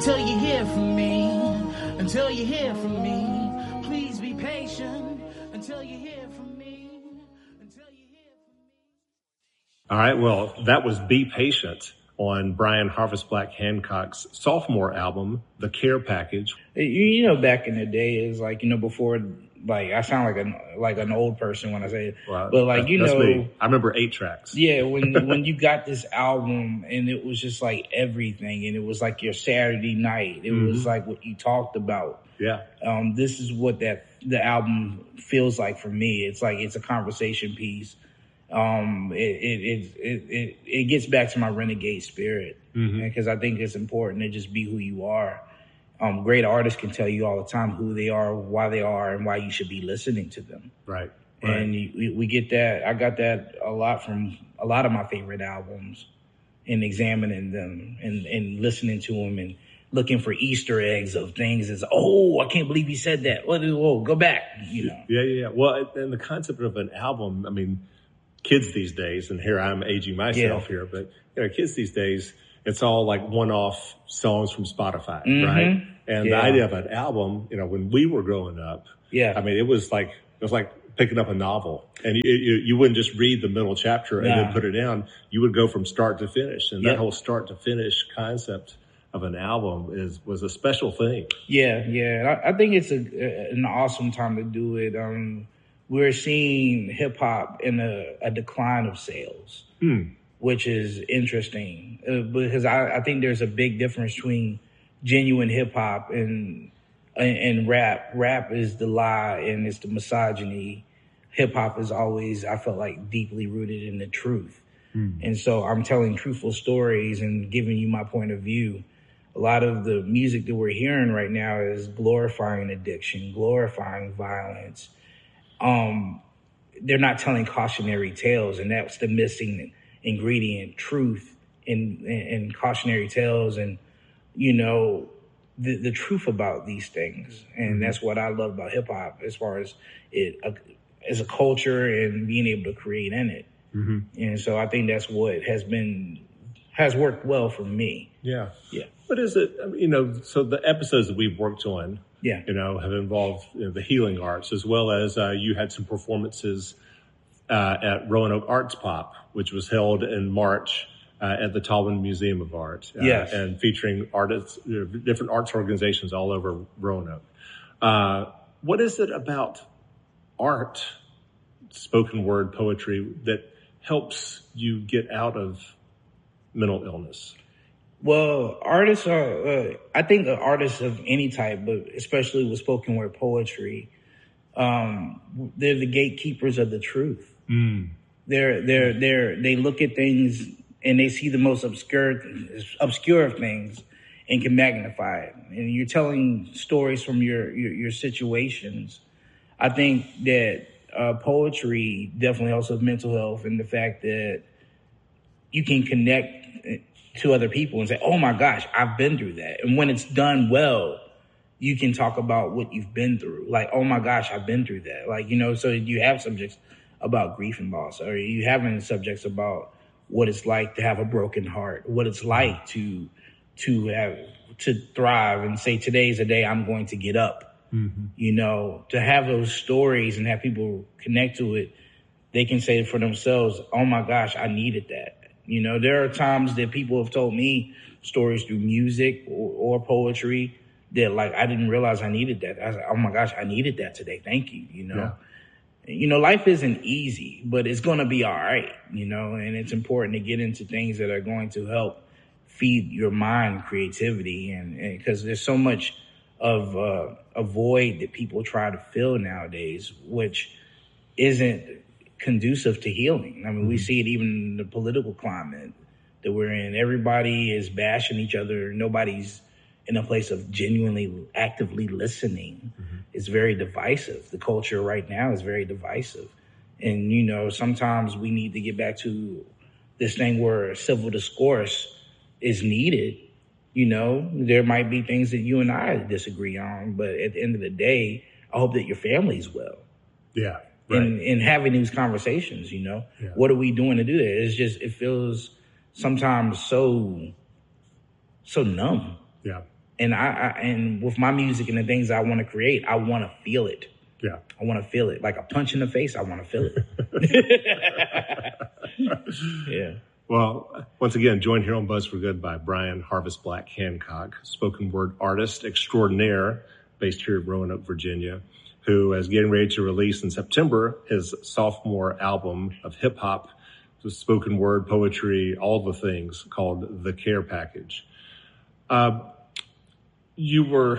until you hear from me. Until you hear from me, please be patient. Until you hear from me. Until you hear from me. All right, well, that was Be Patient on Brian Harvest Black Hancock's sophomore album, The Care Package. You know, back in the day, is like, you know, before, like, I sound like an old person when I say it, well, but like, you that's know, me. I remember 8 tracks. Yeah, when you got this album and it was just like everything, and it was like your Saturday night, it was like what you talked about. Yeah. This is what the album feels like for me. It's like it's a conversation piece. It gets back to my renegade spirit, because I think it's important to just be who you are. Great artists can tell you all the time who they are, why they are, and why you should be listening to them. Right. And we get that. I got that a lot from a lot of my favorite albums, and examining them and listening to them and looking for Easter eggs of things. It's, oh, I can't believe he said that. Whoa, go back, you know. Yeah. Well, and the concept of an album, I mean, kids these days, and here I'm aging myself here, but you know, kids these days, it's all like one-off songs from Spotify, right? And the idea of an album, you know, when we were growing up, I mean, it was like picking up a novel, and you wouldn't just read the middle chapter and then put it down. You would go from start to finish, and that whole start to finish concept of an album was a special thing. Yeah. I think it's an awesome time to do it. We're seeing hip hop in a decline of sales, which is interesting, because I think there's a big difference between genuine hip hop and rap. Rap is the lie and it's the misogyny. Hip hop is always, I felt like, deeply rooted in the truth. And so I'm telling truthful stories and giving you my point of view. A lot of the music that we're hearing right now is glorifying addiction, glorifying violence. They're not telling cautionary tales, and that's the missing ingredient, truth in cautionary tales, and, you know, the truth about these things. And that's what I love about hip hop, as far as it as a culture and being able to create in it. And so I think that's what has worked well for me. Yeah. What is it? You know, so the episodes that we've worked on, you know, have involved the healing arts, as well as you had some performances at Roanoke Arts Pop, which was held in March at the Taubman Museum of Art, and featuring artists, different arts organizations all over Roanoke. What is it about art, spoken word poetry, that helps you get out of mental illness? Well, artists are, I think artists of any type, but especially with spoken word poetry, they're the gatekeepers of the truth. They look at things and they see the most obscure of things and can magnify it. And you're telling stories from your situations. I think that poetry definitely helps with mental health, and the fact that you can connect to other people and say, oh my gosh, I've been through that. And when it's done well, you can talk about what you've been through. Like, oh my gosh, I've been through that. Like, you know, so you have subjects about grief and loss, or you having subjects about what it's like to have a broken heart, what it's like to thrive and say, today's a day I'm going to get up. You know, to have those stories and have people connect to it, they can say for themselves, oh my gosh, I needed that. You know, there are times that people have told me stories through music or poetry that, like, I didn't realize I needed that. I was like, oh my gosh, I needed that today. Thank you. You know, you know, life isn't easy, but it's going to be all right, you know, and it's important to get into things that are going to help feed your mind creativity. And because there's so much of a void that people try to fill nowadays, which isn't conducive to healing. I mean, we see it even in the political climate that we're in. Everybody is bashing each other. Nobody's in a place of genuinely, actively listening. It's very divisive. The culture right now is very divisive. And, you know, sometimes we need to get back to this thing where civil discourse is needed. You know, there might be things that you and I disagree on, but at the end of the day, I hope that your family's well. Yeah. Right. And having these conversations, you know, what are we doing to do that? It's just, it feels sometimes so numb. Yeah. And and with my music and the things I want to create, I want to feel it. Yeah. I want to feel it. Like a punch in the face, I want to feel it. Yeah. Well, once again, joined here on Buzz for Good by Brian Harvest Black Hancock, spoken word artist extraordinaire based here in Roanoke, Virginia, who is getting ready to release in September his sophomore album of hip hop, spoken word, poetry, all the things, called The Care Package. You've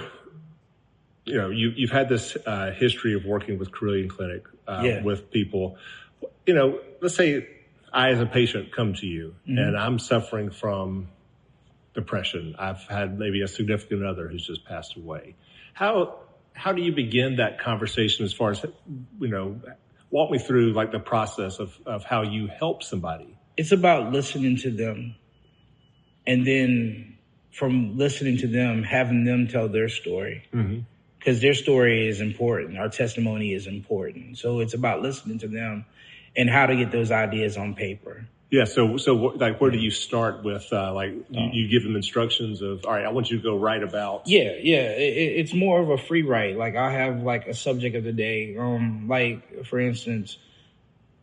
had this history of working with Carilion Clinic with people. Let's say I, as a patient, come to you and I'm suffering from depression. I've had maybe a significant other who's just passed away. How do you begin that conversation as far as, walk me through like the process of how you help somebody? It's about listening to them, and then from listening to them, having them tell their story. Because their story is important. Our testimony is important. So it's about listening to them and how to get those ideas on paper. Yeah. So like, where do you start with, you give them instructions of, all right, I want you to go write about. Yeah. It's more of a free write. Like I have like a subject of the day. Like for instance,